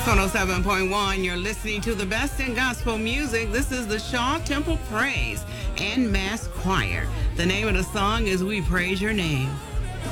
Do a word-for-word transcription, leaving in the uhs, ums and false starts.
one oh seven point one, you're listening to the best in gospel music. This is the Shaw Temple Praise and Mass Choir. The name of the song is We Praise Your Name.